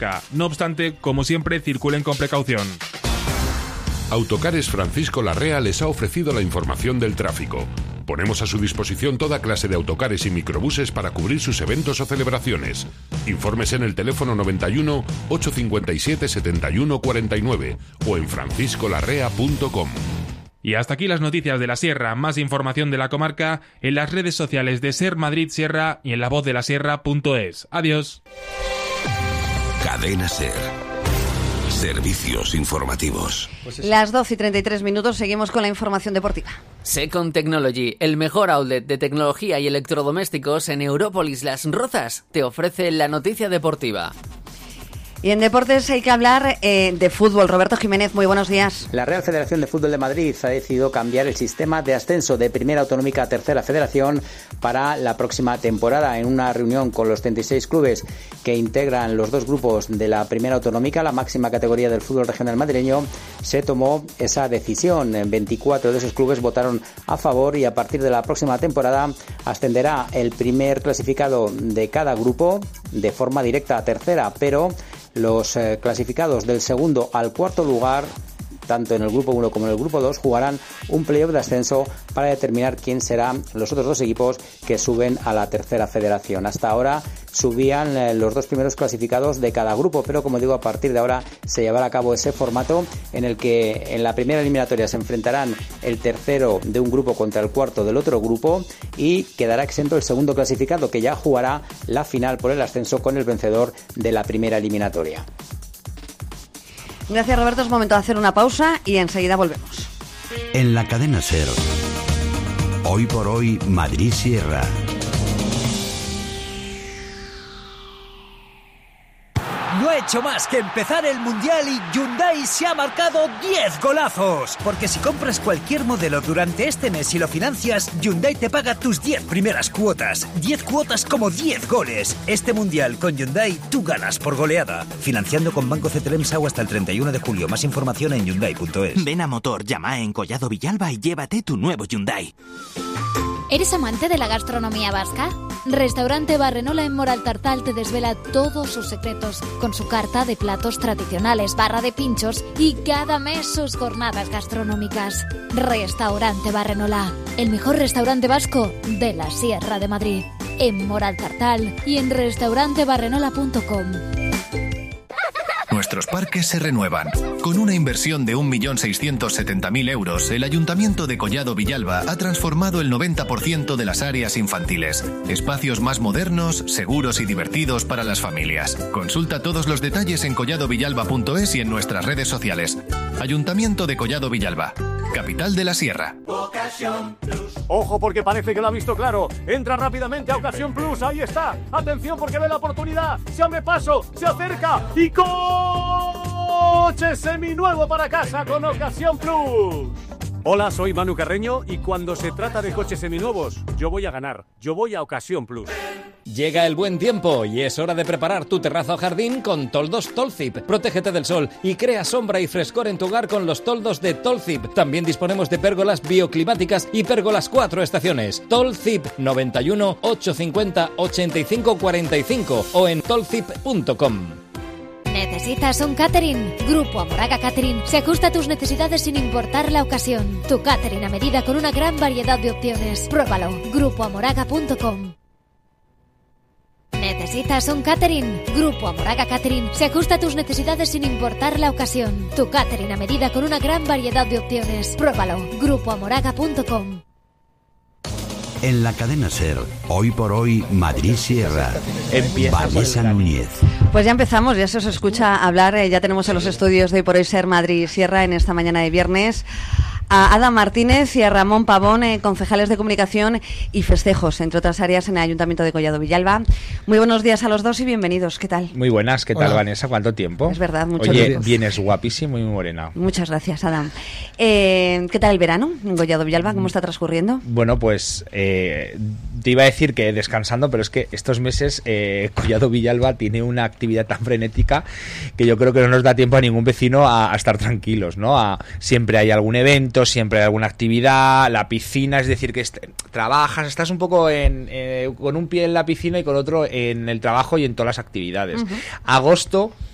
comarca. No obstante, como siempre, circulen con precaución. Autocares Francisco Larrea les ha ofrecido la información del tráfico. Ponemos a su disposición toda clase de autocares y microbuses para cubrir sus eventos o celebraciones. Infórmese en el teléfono 91 857 71 49 o en franciscolarrea.com. Y hasta aquí las noticias de la Sierra. Más información de la comarca en las redes sociales de Ser Madrid Sierra y en lavozdelasierra.es. Adiós. Cadena Ser. Servicios informativos. Las 12:33, seguimos con la información deportiva. Second Technology, el mejor outlet de tecnología y electrodomésticos en Európolis Las Rozas, te ofrece la noticia deportiva. Y en deportes hay que hablar de fútbol. Roberto Jiménez, muy buenos días. La Real Federación de Fútbol de Madrid ha decidido cambiar el sistema de ascenso de Primera Autonómica a Tercera Federación para la próxima temporada. En una reunión con los 36 clubes que integran los dos grupos de la Primera Autonómica, la máxima categoría del fútbol regional madrileño, se tomó esa decisión. 24 de esos clubes votaron a favor y a partir de la próxima temporada ascenderá el primer clasificado de cada grupo de forma directa a Tercera, pero los clasificados del segundo al cuarto lugar, tanto en el grupo 1 como en el grupo 2, jugarán un playoff de ascenso para determinar quién serán los otros dos equipos que suben a la Tercera Federación. Hasta ahora subían los dos primeros clasificados de cada grupo, pero como digo, a partir de ahora se llevará a cabo ese formato en el que en la primera eliminatoria se enfrentarán el tercero de un grupo contra el cuarto del otro grupo y quedará exento el segundo clasificado, que ya jugará la final por el ascenso con el vencedor de la primera eliminatoria. Gracias, Roberto. Es momento de hacer una pausa y enseguida volvemos. En la cadena SER, hoy por hoy, Madrid Sierra. No ha hecho más que empezar el Mundial y Hyundai se ha marcado 10 golazos. Porque si compras cualquier modelo durante este mes y lo financias, Hyundai te paga tus 10 primeras cuotas. 10 cuotas como 10 goles. Este Mundial con Hyundai tú ganas por goleada. Financiando con Banco CTLM SAU hasta el 31 de julio. Más información en Hyundai.es. Ven a Motor, llama en Collado Villalba y llévate tu nuevo Hyundai. ¿Eres amante de la gastronomía vasca? Restaurante Barrenola en Moraltartal te desvela todos sus secretos, con su carta de platos tradicionales, barra de pinchos y cada mes sus jornadas gastronómicas. Restaurante Barrenola, el mejor restaurante vasco de la Sierra de Madrid. En Moraltartal y en restaurantebarrenola.com. Nuestros parques se renuevan. Con una inversión de 1.670.000 euros, el Ayuntamiento de Collado Villalba ha transformado el 90% de las áreas infantiles. Espacios más modernos, seguros y divertidos para las familias. Consulta todos los detalles en colladovillalba.es y en nuestras redes sociales. Ayuntamiento de Collado Villalba, capital de la Sierra. Ocasión Plus. Ojo, porque parece que lo ha visto claro. Entra rápidamente a Ocasión Plus, ahí está. Atención, porque ve la oportunidad. Se abre paso, se acerca y coche seminuevo para casa con Ocasión Plus. Hola, soy Manu Carreño y cuando se trata de coches seminuevos, yo voy a ganar. Yo voy a Ocasión Plus. Llega el buen tiempo y es hora de preparar tu terraza o jardín con toldos Tolzip. Protégete del sol y crea sombra y frescor en tu hogar con los toldos de Tolzip. También disponemos de pérgolas bioclimáticas y pérgolas 4 estaciones. Tolzip 91 850 85 45 o en tolzip.com. ¿Necesitas un catering? Grupo Amoraga Catering se ajusta a tus necesidades sin importar la ocasión. Tu catering a medida con una gran variedad de opciones. Pruébalo. grupoamoraga.com. ¿Necesitas un catering? Grupo Amoraga Catering se ajusta a tus necesidades sin importar la ocasión. Tu catering a medida con una gran variedad de opciones. Pruébalo. grupoamoraga.com. En la cadena SER, hoy por hoy, Madrid Sierra. Vanessa Núñez. Pues ya empezamos, ya se os escucha hablar, ya tenemos en los estudios de Hoy por Hoy Ser Madrid Sierra en esta mañana de viernes a Ada Martínez y a Ramón Pavón, concejales de comunicación y festejos, entre otras áreas, en el Ayuntamiento de Collado Villalba. Muy buenos días a los dos y bienvenidos, ¿qué tal? Muy buenas, ¿qué tal, Hola. Vanessa? ¿Cuánto tiempo? Es verdad, mucho tiempo. tiempo. Oye, vienes guapísimo y muy morena. Muchas gracias, Adam. ¿Qué tal el verano en Collado Villalba? ¿Cómo está transcurriendo? Bueno, pues te iba a decir que descansando, pero es que estos meses Collado Villalba tiene una actividad tan frenética que yo creo que no nos da tiempo a ningún vecino a estar tranquilos, ¿no? Siempre hay algún evento, siempre hay alguna actividad, la piscina, es decir, que trabajas, estás un poco con un pie en la piscina y con otro en el trabajo y en todas las actividades. Uh-huh. Agosto